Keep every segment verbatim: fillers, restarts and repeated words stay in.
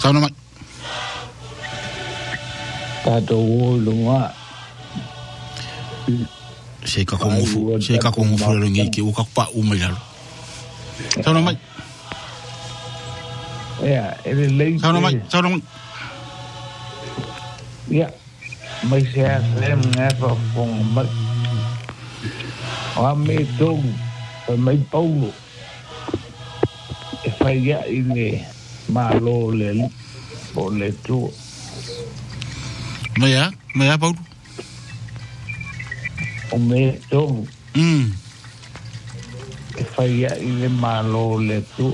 Tauna mai. Tato lunga. Se ka kongo fu, se ka kongo fu lo ngi ki o ka pa u mai lalo. Tauna mai. Ya, ele lei. Tauna mai, tauna mai. Ya. Mai se sem nga fa pong mai. A me tong, mai paulo. E fai ya ine malo le o le tu. Maya, maya paulo. O me tong. Mm. E fai ya ine malo le tu.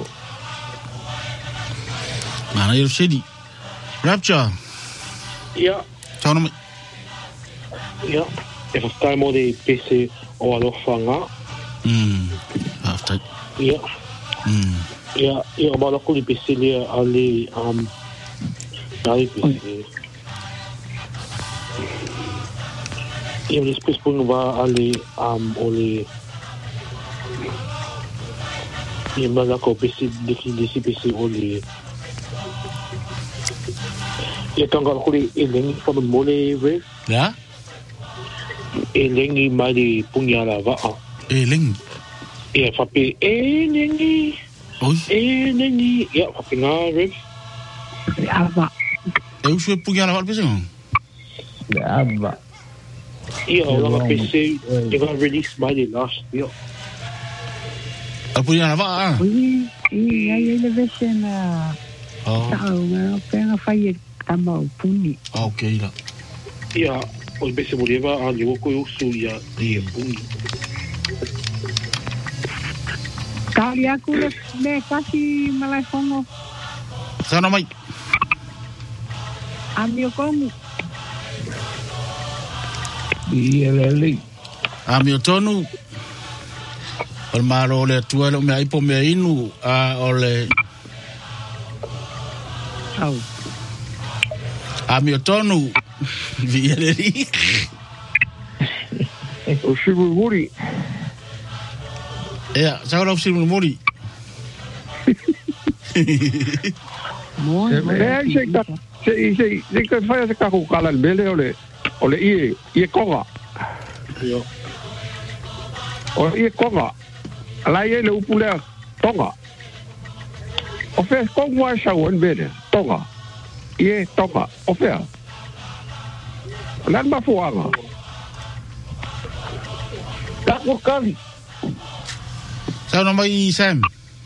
Mana eu sedi. Rapture. Ja. Tauna mai. Ja. E whastai mo de pese o alofanga. Mm. After. Ja. Mm. Ja, ja, maar dan kon die pese le ale um ale pese. Ja, després pun va ale um ole. Ja, maar dan ko pese deki desi pese ole. Ja, kan gaan goeie elengi van de mole weg. Ja? Elengi maar die punyala va. Elengi. Ja, fapi elengi. Oi. Elengi. Ja, fapi ngare. Ja, va. Eu sou punyala va pese. Ja, va. Ja, lang pese. Je gaan release maar die last. Ja. Al punyala va. Oi, e aí ele vê se na Oh. Tao na pena fai tama puni. Ah, okay la. Ja, os pese muleva a leo ko usu ya e puni. Kali aku le le kasi malai fongo. Tauna mai. Amio komu. Ia le lei. A mi tonu. Ol maro le tua le me ai po me inu a ole Au. a mi tonu. Vi ele ri. O sibu muri. Ja, zou dat zien mori. Moi. Eh, se ka se se se ka fai se ka ko kala bele ole. Ole ie ie konga. Jo. O ie konga. Ala ie le upule tonga. O fe konga sa won bele tonga. Ie tonga. O fe. Lan ma fuanga. Ta ko kali. Tauna mai Sam.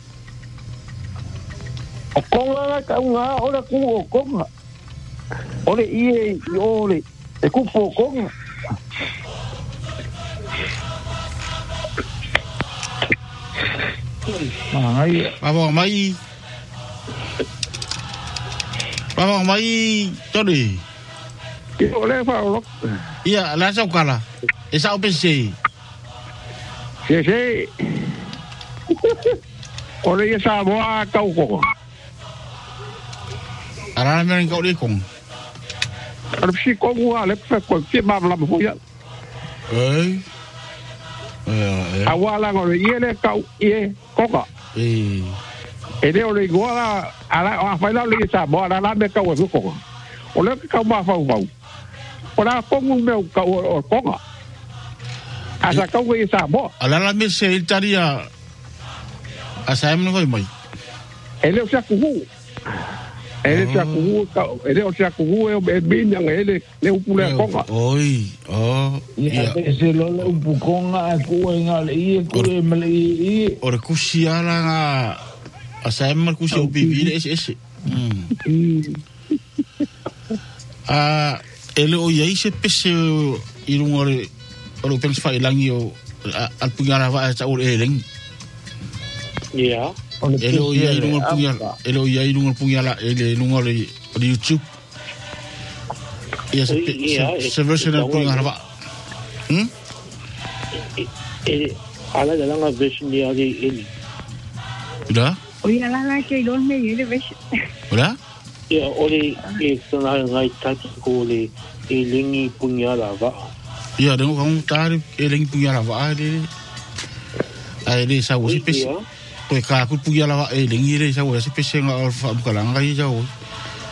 O konga ka unga ora ku o konga. Ole ie ole e ku po konga. Ai, Baba mai. Baba mai todi. Ki ole fa lo. Ia, la sa kala. E sa opese. Se se. Ole ia sa boa ka ko. Ara me ngau le kong. Ar si ko wa le fa ko ti ba la mo ya. Eh. Eh. Awala ngore ie le ka ie koka. Eh. E de ole gola ala a fa la le sa boa la la me ka wa ko. Ole ka ma fa fa. Ora ko mu me ka o koka. Asa ka we sa boa. Ala la me se itaria. Asa me no mai. Ele o sa ku. Ele sa ku ka ele o sa ku e be bin yang ele le upule koka. Oi. Oh. ia se lo le upukonga a ku nga le ia ku e mele i. Ora kusiala nga. Asa me kusi o bibi ese ese. Mm. Ah, ele o ia se pese i rungore o pensa fai langi o al punyala va sa o eleng. Ja. Ele o ia i rungore punyala. Ele o ia i rungore punyala ele rungore o YouTube. Ia se se version al punyala va. Hm? E ala de langa version ni ali ele. Udah? Oi ala la ke don me ele vê. Udah? Ya, ole e sana ngai tati ko le e lingi punyala va. Ia, dengo kamu tari eleng punyala va ele. Ai ele sa o se pese. Ko ka ku punyala va eleng ele sa o se pese nga fa bukalanga i ja o.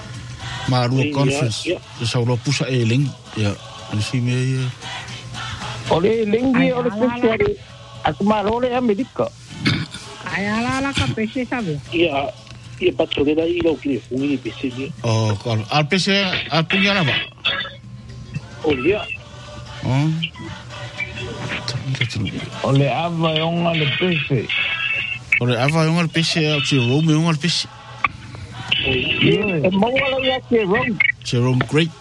Marua conference. Sa ro pusa e ling. Ya. Si me ia. Ole lingi ole pese aku marole Amerika. Ai ala ala ka pese sabe. Ia ia patole da ilo que fui pese ni. Oh, al pese al puñara ba. Ole ia. Oh. Ole ava yon ole pese. Ole ava yon ole pese al si Rome yon ole pese. E mo ala ia ke Rome. Jerome Great.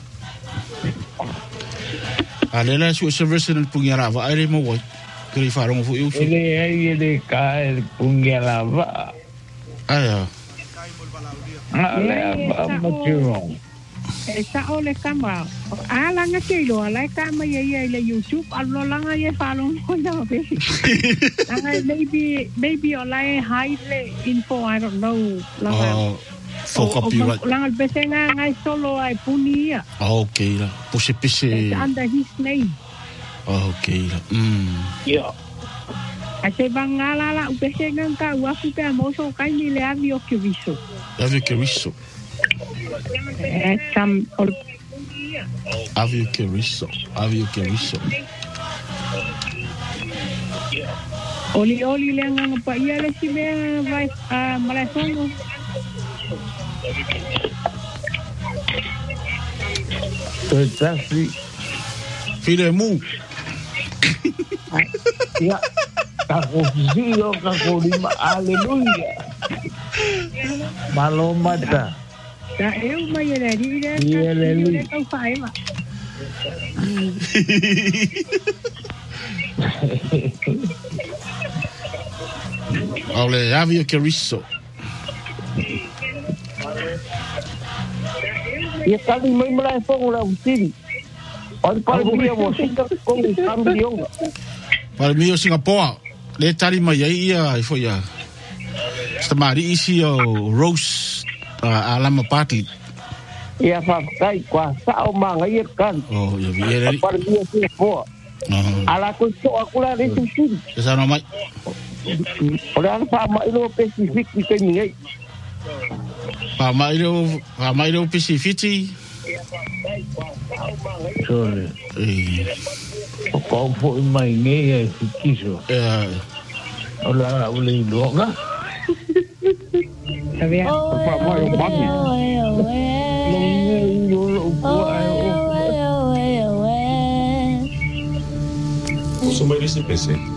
Alela su service en puñara va aire mo wai. Kiri farong fu eu. Ele ai ele kai puñara va. Aya. Ale ava mo tiro. Esa ole kama. Ala nga kilo ala kama ye ye le YouTube allo langa ye falong ko na be. Langa maybe maybe ala hide le info I don't know. Oh. For copyright. Langa bese nga ngai solo ai punia. Okay la. Puse pese. Under his name. Okay la. Mm. Ia. Ate bangala la bese nga ka wa fu pe mo so kai ni le avio que viso. Avio que viso. Eh sam Avio que viso. Avio que viso. Oli oli le nga pa ia le si me vai a malafongo. Tasi. File mu. Ya. Kako sio kako lima aleluia. Malomata. Da eu mai era ri re. Ia le lu. Ka fai ma. Ole avio que viso. Ia kali mai mala fongo la usiri. Ol pa dia mo singa con cambion. Para mí o Singapore. Le tari mai ia foi ia. Stamari isi o Rose alama party. Ia fa kai kwa sao manga ia kan. Oh, ia viere. Para dia Singapore. Ala ko so aku la re usiri. Esa no mai. Ora fa mai lo Pacific ki ni. Pa mai lo, pa mai lo Pacific. Sorry. Eh. O ko fo mai ne e kiso. Eh. Ola ule loga. Sabe? Pa mai o mami. Uso mai desse P C.